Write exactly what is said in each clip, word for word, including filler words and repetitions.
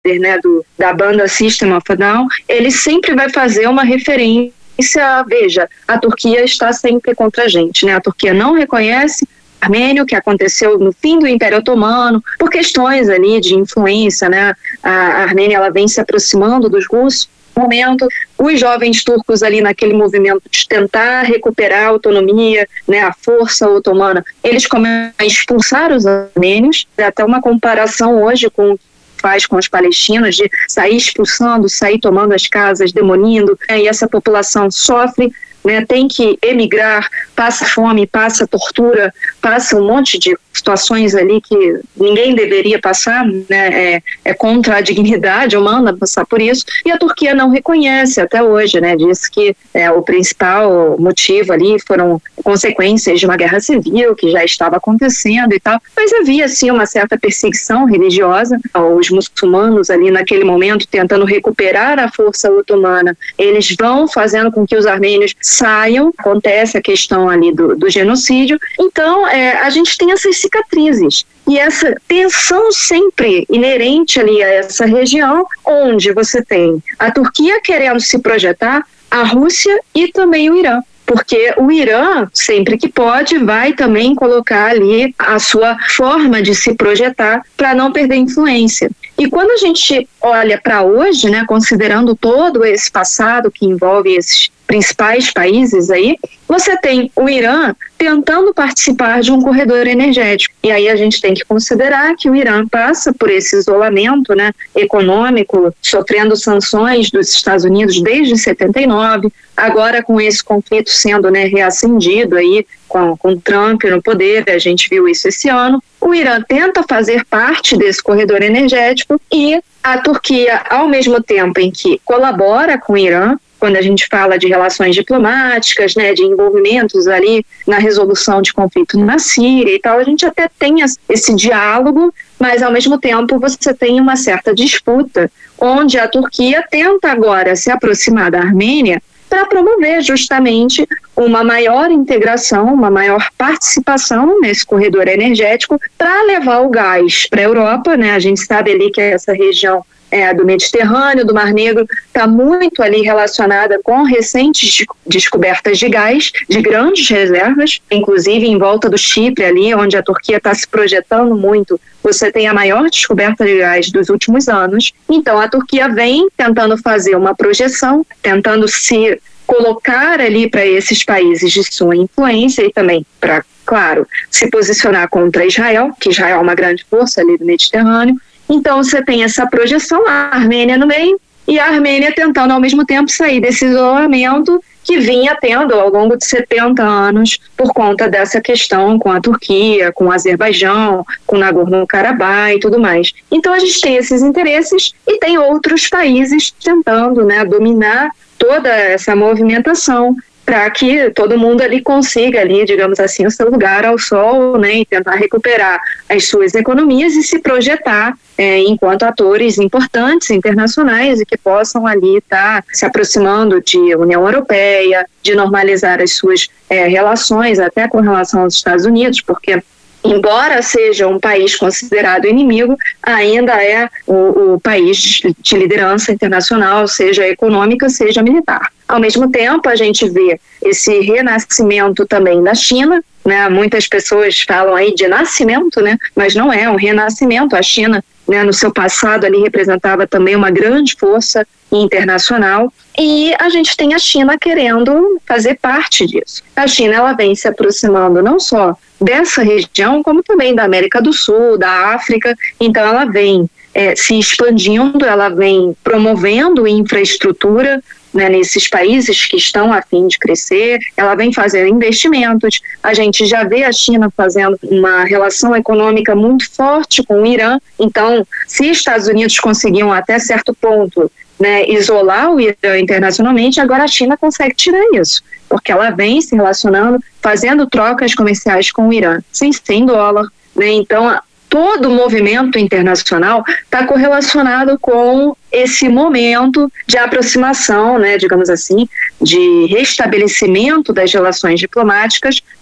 né, do, da banda System of a Down, ele sempre vai fazer uma referência, veja, a Turquia está sempre contra a gente, né? A Turquia não reconhece Armênio, que aconteceu no fim do Império Otomano, por questões ali de influência, né? A Armênia, ela vem se aproximando dos russos. No momento, os jovens turcos ali naquele movimento de tentar recuperar a autonomia, né, a força otomana, eles começam a expulsar os armênios, até uma comparação hoje com faz com os palestinos, de sair expulsando, sair tomando as casas, demolindo, né, e essa população sofre, né, tem que emigrar, passa fome, passa tortura, passa um monte de situações ali que ninguém deveria passar, né, é, é contra a dignidade humana passar por isso, e a Turquia não reconhece até hoje, né, diz que é, o principal motivo ali foram consequências de uma guerra civil que já estava acontecendo e tal, mas havia sim uma certa perseguição religiosa, os muçulmanos ali naquele momento tentando recuperar a força otomana, eles vão fazendo com que os armênios saiam, acontece a questão ali do, do genocídio, então é, a gente tem essas cicatrizes e essa tensão sempre inerente ali a essa região, onde você tem a Turquia querendo se projetar, a Rússia e também o Irã. Porque o Irã, sempre que pode, vai também colocar ali a sua forma de se projetar para não perder influência. E quando a gente olha para hoje, né, considerando todo esse passado que envolve esses principais países aí, você tem o Irã tentando participar de um corredor energético. E aí a gente tem que considerar que o Irã passa por esse isolamento, né, econômico, sofrendo sanções dos Estados Unidos desde setenta e nove, agora com esse conflito sendo, né, reacendido aí com, com Trump no poder, a gente viu isso esse ano. O Irã tenta fazer parte desse corredor energético e a Turquia, ao mesmo tempo em que colabora com o Irã, quando a gente fala de relações diplomáticas, né, de envolvimentos ali na resolução de conflito na Síria e tal, a gente até tem esse diálogo, mas ao mesmo tempo você tem uma certa disputa, onde a Turquia tenta agora se aproximar da Armênia para promover justamente uma maior integração, uma maior participação nesse corredor energético para levar o gás para a Europa, né? A gente sabe ali que essa região É, do Mediterrâneo, do Mar Negro, está muito ali relacionada com recentes descobertas de gás, de grandes reservas, inclusive em volta do Chipre ali, onde a Turquia está se projetando muito, você tem a maior descoberta de gás dos últimos anos. Então a Turquia vem tentando fazer uma projeção, tentando se colocar ali para esses países de sua influência e também para, claro, se posicionar contra Israel, que Israel é uma grande força ali do Mediterrâneo. Então você tem essa projeção, a Armênia no meio, e a Armênia tentando ao mesmo tempo sair desse isolamento que vinha tendo ao longo de setenta anos por conta dessa questão com a Turquia, com o Azerbaijão, com Nagorno-Karabakh e tudo mais. Então a gente tem esses interesses e tem outros países tentando, né, dominar toda essa movimentação para que todo mundo ali consiga ali, digamos assim, o seu lugar ao sol, né, e tentar recuperar as suas economias e se projetar é, enquanto atores importantes internacionais e que possam ali estar tá se aproximando de União Europeia, de normalizar as suas é, relações até com relação aos Estados Unidos, porque embora seja um país considerado inimigo, ainda é o, o país de liderança internacional, seja econômica, seja militar. Ao mesmo tempo, a gente vê esse renascimento também da China, né? Muitas pessoas falam aí de nascimento, né? Mas não é um renascimento. A China, né, no seu passado ali representava também uma grande força internacional, e a gente tem a China querendo fazer parte disso. A China, ela vem se aproximando não só dessa região, como também da América do Sul, da África. Então ela vem é, se expandindo, ela vem promovendo infraestrutura, né, nesses países que estão a fim de crescer, ela vem fazendo investimentos. A gente já vê a China fazendo uma relação econômica muito forte com o Irã. Então, se Estados Unidos conseguiam até certo ponto, né, isolar o Irã internacionalmente, agora a China consegue tirar isso, porque ela vem se relacionando, fazendo trocas comerciais com o Irã, sem, sem dólar, né? Então todo o movimento internacional está correlacionado com esse momento de aproximação, né, digamos assim, de restabelecimento das relações diplomáticas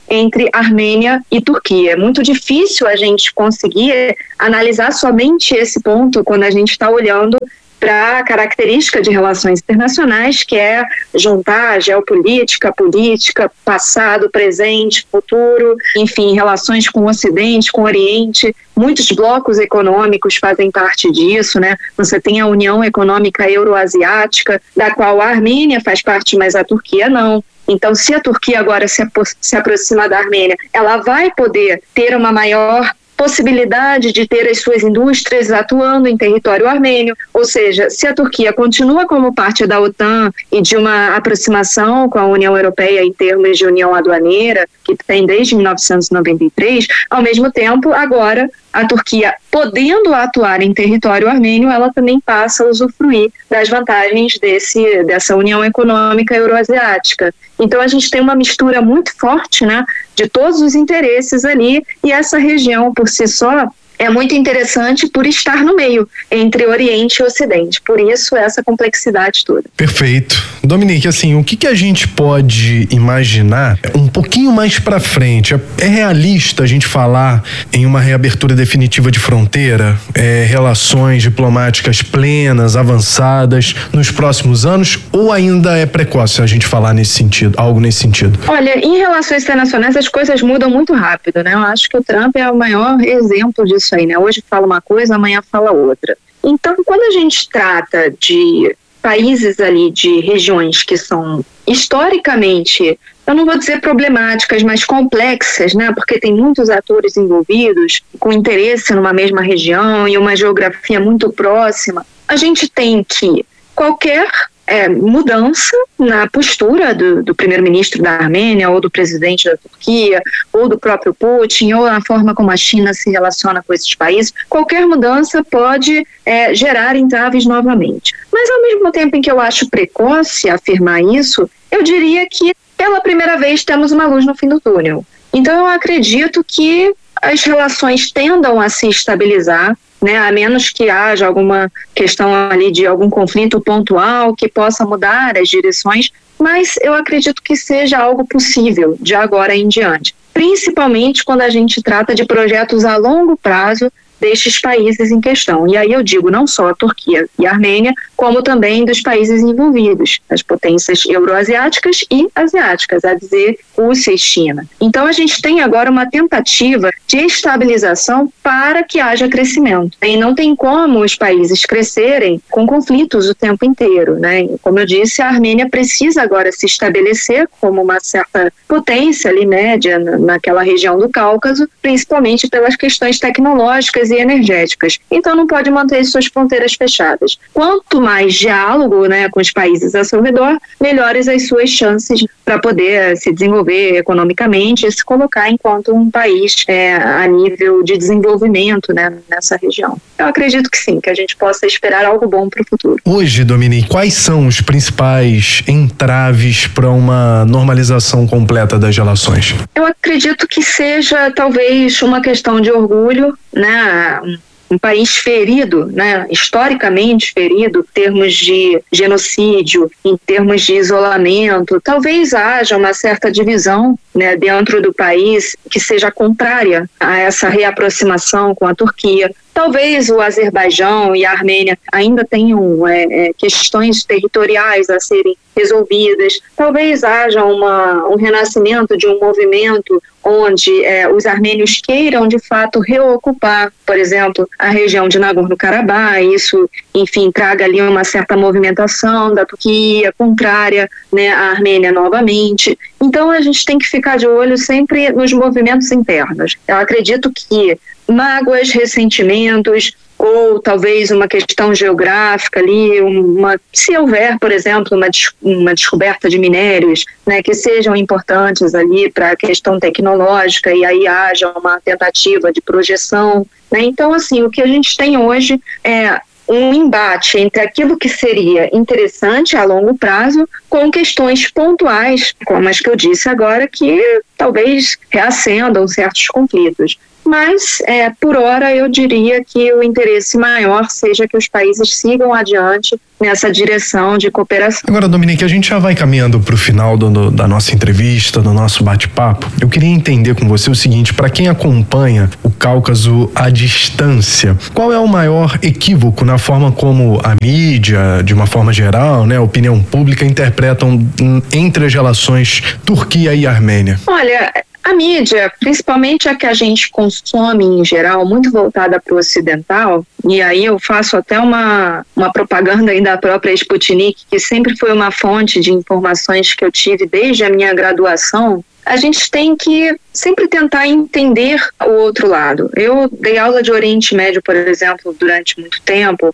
entre Armênia e Turquia. É muito difícil a gente conseguir analisar somente esse ponto quando a gente está olhando para a característica de relações internacionais, que é juntar geopolítica, política, passado, presente, futuro, enfim, relações com o Ocidente, com o Oriente. Muitos blocos econômicos fazem parte disso, né? Você tem a União Econômica Euroasiática, da qual a Armênia faz parte, mas a Turquia não. Então, se a Turquia agora se, apro- se aproxima da Armênia, ela vai poder ter uma maior possibilidade de ter as suas indústrias atuando em território armênio, ou seja, se a Turquia continua como parte da OTAN e de uma aproximação com a União Europeia em termos de união aduaneira, que tem desde mil novecentos e noventa e três, ao mesmo tempo, agora, a Turquia, podendo atuar em território armênio, ela também passa a usufruir das vantagens desse, dessa União Econômica Euroasiática. Então, a gente tem uma mistura muito forte, né, de todos os interesses ali, e essa região, por si só, é muito interessante por estar no meio, entre Oriente e Ocidente. Por isso, essa complexidade toda. Perfeito. Dominique, assim, o que, que a gente pode imaginar um pouquinho mais para frente? É realista a gente falar em uma reabertura definitiva de fronteira, é, relações diplomáticas plenas, avançadas nos próximos anos, ou ainda é precoce a gente falar nesse sentido, algo nesse sentido? Olha, em relações internacionais as coisas mudam muito rápido, né? Eu acho que o Trump é o maior exemplo disso aí, né? Hoje fala uma coisa, amanhã fala outra. Então, quando a gente trata de países ali, de regiões que são historicamente, eu não vou dizer problemáticas, mas complexas, né? Porque tem muitos atores envolvidos com interesse numa mesma região e uma geografia muito próxima, a gente tem que qualquer É, mudança na postura do, do primeiro-ministro da Armênia ou do presidente da Turquia ou do próprio Putin ou na forma como a China se relaciona com esses países, qualquer mudança pode é, gerar entraves novamente. Mas ao mesmo tempo em que eu acho precoce afirmar isso, eu diria que pela primeira vez temos uma luz no fim do túnel. Então eu acredito que as relações tendam a se estabilizar, né, a menos que haja alguma questão ali de algum conflito pontual que possa mudar as direções, mas eu acredito que seja algo possível de agora em diante, principalmente quando a gente trata de projetos a longo prazo destes países em questão. E aí eu digo não só a Turquia e a Armênia, como também dos países envolvidos, as potências euroasiáticas e asiáticas, a dizer Rússia e China. Então a gente tem agora uma tentativa de estabilização para que haja crescimento. E não tem como os países crescerem com conflitos o tempo inteiro, né? Como eu disse, a Armênia precisa agora se estabelecer como uma certa potência ali média naquela região do Cáucaso, principalmente pelas questões tecnológicas e energéticas. Então não pode manter suas fronteiras fechadas. Quanto mais diálogo, né, com os países ao seu redor, melhores as suas chances para poder se desenvolver economicamente e se colocar enquanto um país é, a nível de desenvolvimento, né, nessa região. Eu acredito que sim, que a gente possa esperar algo bom para o futuro. Hoje, Dominique, quais são os principais entraves para uma normalização completa das relações? Eu acredito que seja talvez uma questão de orgulho, né? Um país ferido, né, historicamente ferido, em termos de genocídio, em termos de isolamento. Talvez haja uma certa divisão, né, dentro do país que seja contrária a essa reaproximação com a Turquia. Talvez o Azerbaijão e a Armênia ainda tenham é, é, questões territoriais a serem resolvidas. Talvez haja uma, um renascimento de um movimento onde é, os armênios queiram, de fato, reocupar, por exemplo, a região de Nagorno-Karabakh. Isso, enfim, traga ali uma certa movimentação da Turquia contrária, né, à Armênia novamente. Então, a gente tem que ficar de olho sempre nos movimentos internos. Eu acredito que mágoas, ressentimentos, ou talvez uma questão geográfica ali, uma, se houver, por exemplo, uma, uma descoberta de minérios, né, que sejam importantes ali para a questão tecnológica e aí haja uma tentativa de projeção, né? Então, assim, o que a gente tem hoje é um embate entre aquilo que seria interessante a longo prazo com questões pontuais, como as que eu disse agora, que talvez reacendam certos conflitos. mas é, por hora eu diria que o interesse maior seja que os países sigam adiante nessa direção de cooperação. Agora, Dominique, a gente já vai caminhando para o final do, do, da nossa entrevista, do nosso bate-papo. Eu queria entender com você o seguinte: para quem acompanha o Cáucaso à distância, qual é o maior equívoco na forma como a mídia, de uma forma geral, né, a opinião pública, interpretam entre as relações Turquia e Armênia? Olha, a mídia, principalmente a que a gente consome em geral, muito voltada para o ocidental, e aí eu faço até uma, uma propaganda aí da própria Sputnik, que sempre foi uma fonte de informações que eu tive desde a minha graduação. A gente tem que sempre tentar entender o outro lado. Eu dei aula de Oriente Médio, por exemplo, durante muito tempo,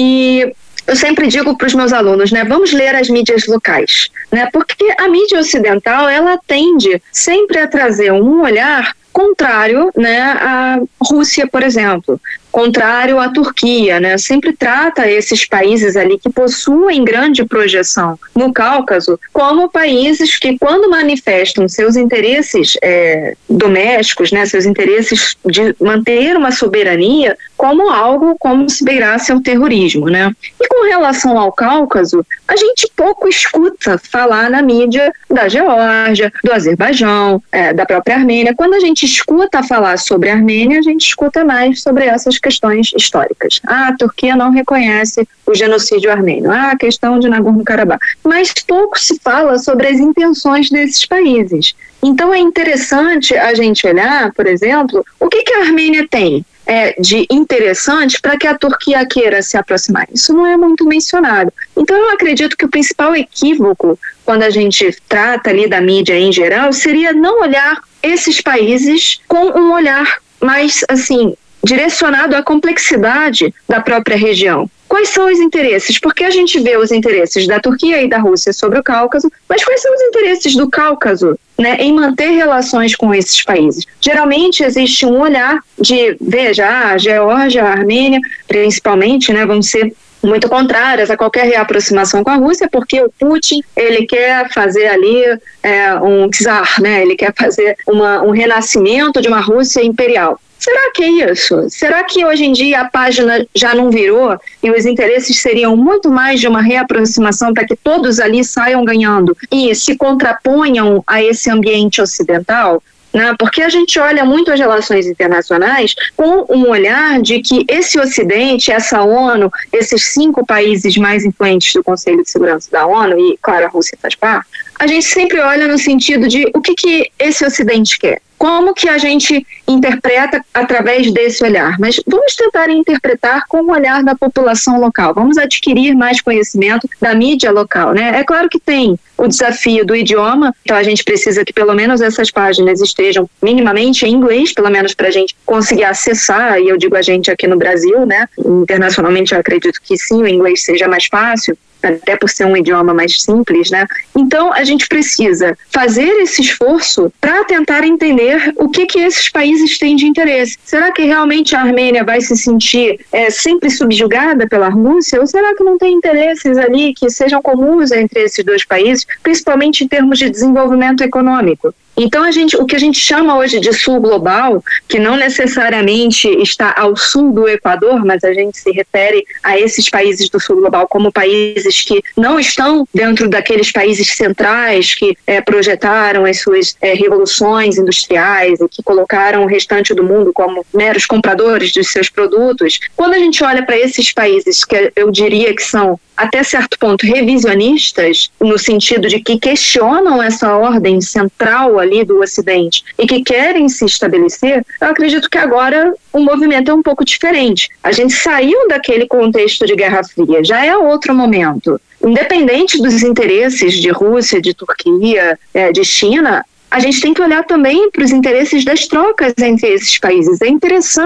e eu sempre digo para os meus alunos, né, vamos ler as mídias locais, né, porque a mídia ocidental, ela tende sempre a trazer um olhar contrário, né, à Rússia, por exemplo, contrário à Turquia, né, sempre trata esses países ali que possuem grande projeção no Cáucaso como países que, quando manifestam seus interesses é, domésticos, né, seus interesses de manter uma soberania, como algo como se beirasse ao terrorismo, né. E com relação ao Cáucaso, a gente pouco escuta falar na mídia da Geórgia, do Azerbaijão, é, da própria Armênia. Quando a gente escuta falar sobre a Armênia, a gente escuta mais sobre essas questões históricas. Ah, a Turquia não reconhece o genocídio armênio. Ah, a questão de Nagorno-Karabakh. Mas pouco se fala sobre as intenções desses países. Então é interessante a gente olhar, por exemplo, o que, que a Armênia tem É, de interessante para que a Turquia queira se aproximar. Isso não é muito mencionado. Então eu acredito que o principal equívoco, quando a gente trata ali da mídia em geral, seria não olhar esses países com um olhar mais, assim, direcionado à complexidade da própria região. Quais são os interesses? Porque a gente vê os interesses da Turquia e da Rússia sobre o Cáucaso, mas quais são os interesses do Cáucaso, né, em manter relações com esses países? Geralmente existe um olhar de, veja, a Geórgia, a Armênia, principalmente, né, vão ser muito contrárias a qualquer reaproximação com a Rússia, porque o Putin, ele quer fazer ali é, um czar, né, ele quer fazer uma, um renascimento de uma Rússia imperial. Será que é isso? Será que hoje em dia a página já não virou e os interesses seriam muito mais de uma reaproximação para que todos ali saiam ganhando e se contraponham a esse ambiente ocidental? Né? Porque a gente olha muito as relações internacionais com um olhar de que esse Ocidente, essa ONU, esses cinco países mais influentes do Conselho de Segurança da ONU, e claro, a Rússia faz parte, a gente sempre olha no sentido de o que, que esse Ocidente quer. Como que a gente interpreta através desse olhar? Mas vamos tentar interpretar com o olhar da população local. Vamos adquirir mais conhecimento da mídia local, né? É claro que tem o desafio do idioma, então a gente precisa que pelo menos essas páginas estejam minimamente em inglês, pelo menos para a gente conseguir acessar, e eu digo a gente aqui no Brasil, né? Internacionalmente eu acredito que sim, o inglês seja mais fácil, até por ser um idioma mais simples, né? Então, a gente precisa fazer esse esforço para tentar entender o que que esses países têm de interesse. Será que realmente a Armênia vai se sentir é, sempre subjugada pela Rússia? Ou será que não tem interesses ali que sejam comuns entre esses dois países, principalmente em termos de desenvolvimento econômico? Então, a gente, o que a gente chama hoje de sul global, que não necessariamente está ao sul do Equador, mas a gente se refere a esses países do sul global como países que não estão dentro daqueles países centrais que é, projetaram as suas é, revoluções industriais e que colocaram o restante do mundo como meros compradores dos seus produtos. Quando a gente olha para esses países que eu diria que são até certo ponto revisionistas, no sentido de que questionam essa ordem central ali do Ocidente e que querem se estabelecer, eu acredito que agora o movimento é um pouco diferente. A gente saiu daquele contexto de Guerra Fria, já é outro momento. Independente dos interesses de Rússia, de Turquia, de China, a gente tem que olhar também para os interesses das trocas entre esses países. É interessante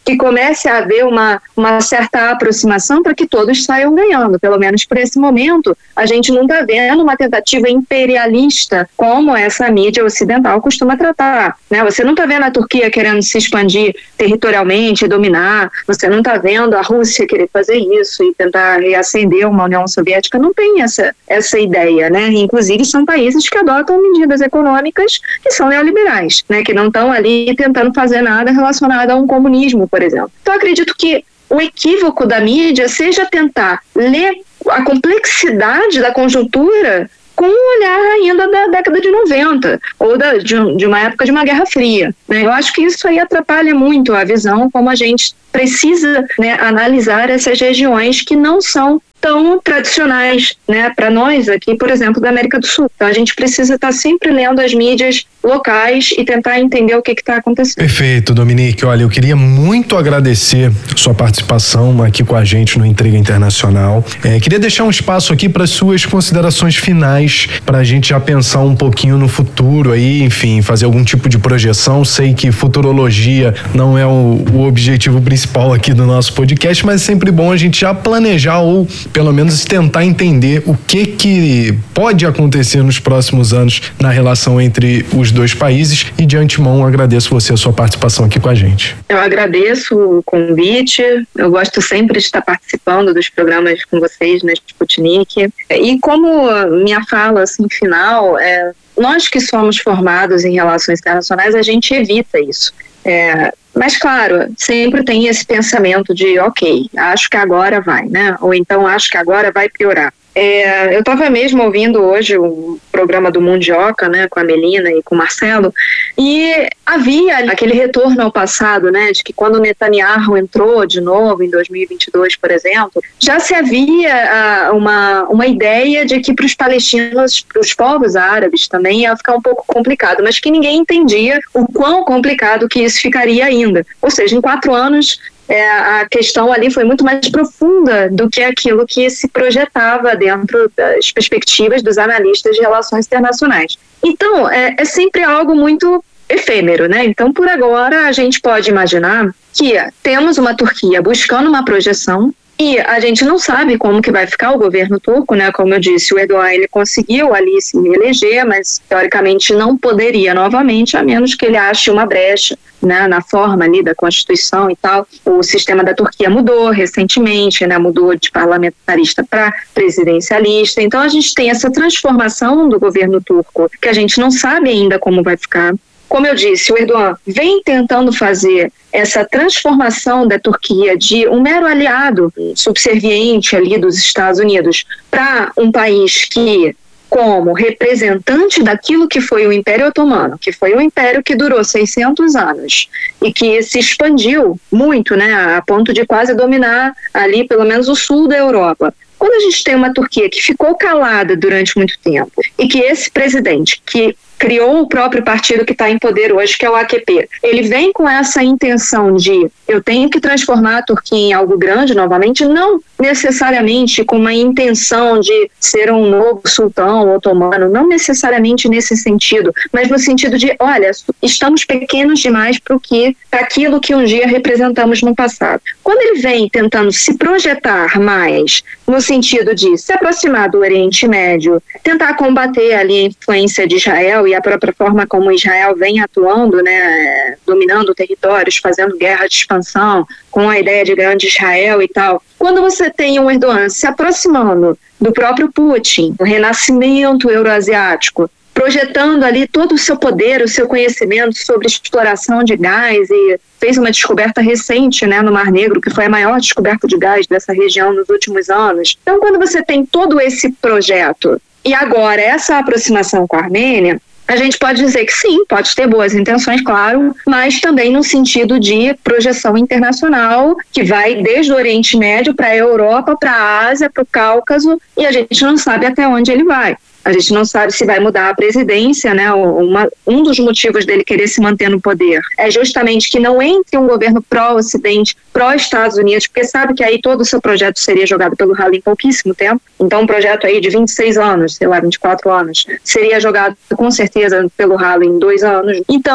que comece a haver uma, uma certa aproximação para que todos saiam ganhando. Pelo menos por esse momento, a gente não está vendo uma tentativa imperialista como essa mídia ocidental costuma tratar, né? Você não está vendo a Turquia querendo se expandir territorialmente, dominar, você não está vendo a Rússia querer fazer isso e tentar reacender uma União Soviética, não tem essa, essa ideia, né? Inclusive são países que adotam medidas econômicas que são neoliberais, né? Que não estão ali tentando fazer nada relacionado a um comunismo, por exemplo. Então, acredito que o equívoco da mídia seja tentar ler a complexidade da conjuntura com um olhar ainda da década de noventa, ou da, de, um, de uma época de uma Guerra Fria, né? Eu acho que isso aí atrapalha muito a visão como a gente precisa, né, analisar essas regiões que não são tão tradicionais, né, para nós aqui, por exemplo, da América do Sul. Então a gente precisa estar sempre lendo as mídias locais e tentar entender o que está acontecendo. Perfeito, Dominique. Olha, eu queria muito agradecer sua participação aqui com a gente no Intriga Internacional. É, queria deixar um espaço aqui para suas considerações finais, para a gente já pensar um pouquinho no futuro aí, enfim, fazer algum tipo de projeção. Sei que futurologia não é o, o objetivo principal aqui do nosso podcast, mas é sempre bom a gente já planejar ou pelo menos tentar entender o que que pode acontecer nos próximos anos na relação entre os dois países, e de antemão agradeço você a sua participação aqui com a gente. Eu agradeço o convite, eu gosto sempre de estar participando dos programas com vocês na Sputnik, e como minha fala assim final, é, nós que somos formados em relações internacionais, a gente evita isso. É, mas claro, sempre tem esse pensamento de ok, acho que agora vai, né? Ou então acho que agora vai piorar. É, eu estava mesmo ouvindo hoje o programa do Mundioca, né, com a Melina e com o Marcelo, e havia aquele retorno ao passado, né, de que quando o Netanyahu entrou de novo em dois mil e vinte e dois, por exemplo, já se havia uh, uma, uma ideia de que para os palestinos, para os povos árabes também ia ficar um pouco complicado, mas que ninguém entendia o quão complicado que isso ficaria ainda. Ou seja, em quatro anos É, a questão ali foi muito mais profunda do que aquilo que se projetava dentro das perspectivas dos analistas de relações internacionais. Então, é, é sempre algo muito efêmero, né? Então, por agora, a gente pode imaginar que temos uma Turquia buscando uma projeção, e a gente não sabe como que vai ficar o governo turco, né? Como eu disse, o Erdogan, ele conseguiu ali se reeleger, mas teoricamente não poderia novamente, a menos que ele ache uma brecha, né, na forma ali da Constituição e tal. O sistema da Turquia mudou recentemente, né? Mudou de parlamentarista para presidencialista. Então a gente tem essa transformação do governo turco, que a gente não sabe ainda como vai ficar. Como eu disse, o Erdogan vem tentando fazer essa transformação da Turquia de um mero aliado subserviente ali dos Estados Unidos para um país que, como representante daquilo que foi o Império Otomano, que foi um império que durou seiscentos anos e que se expandiu muito, né, a ponto de quase dominar ali pelo menos o sul da Europa. Quando a gente tem uma Turquia que ficou calada durante muito tempo e que esse presidente, que criou o próprio partido que está em poder hoje, que é o A K P, ele vem com essa intenção de eu tenho que transformar a Turquia em algo grande novamente, não necessariamente com uma intenção de ser um novo sultão otomano, não necessariamente nesse sentido, mas no sentido de, olha, estamos pequenos demais para que, para aquilo que um dia representamos no passado. Quando ele vem tentando se projetar mais no sentido de se aproximar do Oriente Médio, tentar combater ali a influência de Israel e a própria forma como Israel vem atuando, né, dominando territórios, fazendo guerra de expansão, com a ideia de grande Israel e tal. Quando você tem um Erdogan se aproximando do próprio Putin, o renascimento euroasiático, projetando ali todo o seu poder, o seu conhecimento sobre exploração de gás, e fez uma descoberta recente, né, no Mar Negro, que foi a maior descoberta de gás dessa região nos últimos anos. Então, quando você tem todo esse projeto e agora essa aproximação com a Armênia, a gente pode dizer que sim, pode ter boas intenções, claro, mas também no sentido de projeção internacional, que vai desde o Oriente Médio para a Europa, para a Ásia, para o Cáucaso, e a gente não sabe até onde ele vai. A gente não sabe se vai mudar a presidência, né? Uma, um dos motivos dele querer se manter no poder é justamente que não entre um governo pró-Ocidente, pró-Estados Unidos, porque sabe que aí todo o seu projeto seria jogado pelo ralo em pouquíssimo tempo. Então um projeto aí de vinte e seis anos, sei lá, vinte e quatro anos, seria jogado com certeza pelo ralo em dois anos. Então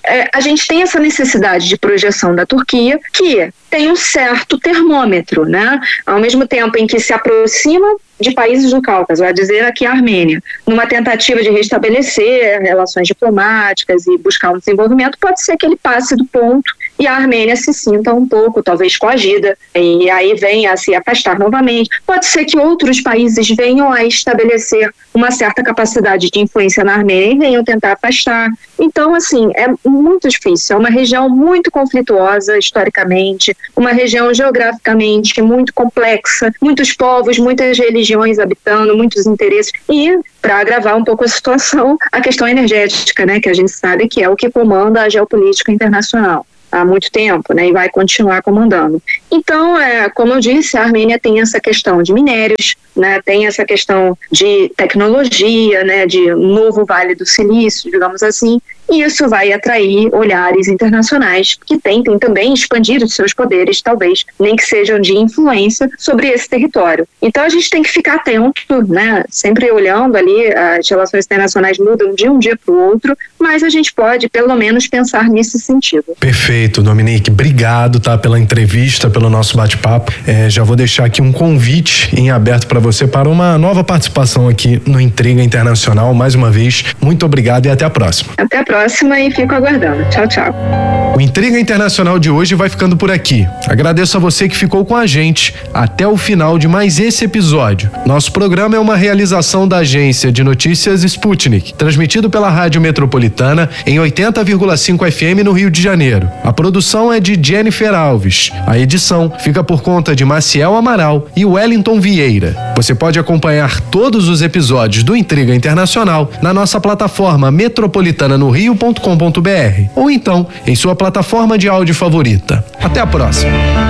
é, a gente tem essa necessidade de projeção da Turquia, que tem um certo termômetro, né? Ao mesmo tempo em que se aproxima de países do Cáucaso, a dizer aqui a Armênia, numa tentativa de restabelecer relações diplomáticas e buscar um desenvolvimento, pode ser que ele passe do ponto e a Armênia se sinta um pouco, talvez coagida, e aí venha a se afastar novamente. Pode ser que outros países venham a estabelecer uma certa capacidade de influência na Armênia e venham tentar afastar. Então, assim, é muito difícil, é uma região muito conflituosa historicamente, uma região geograficamente muito complexa, muitos povos, muitas religiões habitando, muitos interesses, e para agravar um pouco a situação, a questão energética, né, que a gente sabe que é o que comanda a geopolítica internacional há muito tempo, né, e vai continuar comandando. Então, é, como eu disse, a Armênia tem essa questão de minérios, né, tem essa questão de tecnologia, né, de um novo Vale do Silício, digamos assim, e isso vai atrair olhares internacionais que tentem também expandir os seus poderes, talvez, nem que sejam de influência sobre esse território. Então a gente tem que ficar atento, né, sempre olhando ali, as relações internacionais mudam de um dia para o outro, mas a gente pode pelo menos pensar nesse sentido. Perfeito, Dominique, obrigado, tá, pela entrevista, pelo nosso bate-papo. É, já vou deixar aqui um convite em aberto para você para uma nova participação aqui no Intriga Internacional. Mais uma vez, muito obrigado e até a próxima. Até a próxima e fico aguardando. Tchau, tchau. O Intriga Internacional de hoje vai ficando por aqui. Agradeço a você que ficou com a gente até o final de mais esse episódio. Nosso programa é uma realização da agência de notícias Sputnik, transmitido pela Rádio Metropolitana em oitenta vírgula cinco F M no Rio de Janeiro. A produção é de Jennifer Alves. A edição fica por conta de Maciel Amaral e Wellington Vieira. Você pode acompanhar todos os episódios do Intriga Internacional na nossa plataforma metropolitana no rio ponto com ponto b r ou então em sua plataforma de áudio favorita. Até a próxima.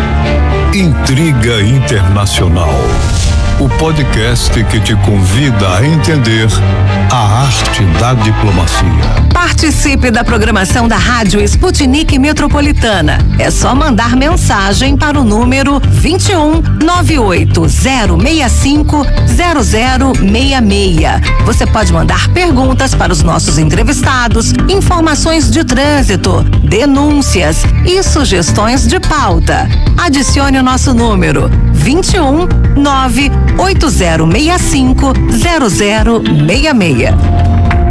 Intriga Internacional, o podcast que te convida a entender a arte da diplomacia. Participe da programação da Rádio Sputnik Metropolitana. É só mandar mensagem para o número vinte e um, nove oito zero seis cinco, zero zero seis seis. Você pode mandar perguntas para os nossos entrevistados, informações de trânsito, denúncias e sugestões de pauta. Adicione o nosso número vinte e um, nove oito zero seis cinco, zero zero seis seis.